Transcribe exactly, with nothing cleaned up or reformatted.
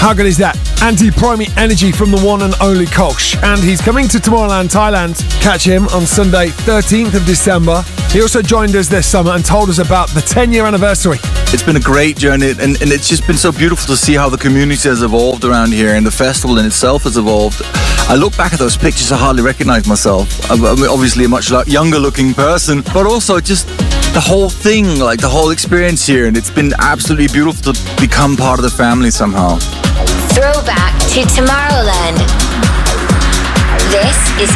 How good is that? Anti-Primary Energy from the one and only Kolsch. And he's coming to Tomorrowland, Thailand. Catch him on Sunday, thirteenth of December. He also joined us this summer and told us about the ten-year anniversary. It's been a great journey, and, and it's just been so beautiful to see how the community has evolved around here, and the festival in itself has evolved. I look back at those pictures, I hardly recognize myself. I'm obviously a much younger looking person, but also just the whole thing, like the whole experience here, and it's been absolutely beautiful to become part of the family somehow. Throwback to Tomorrowland. This is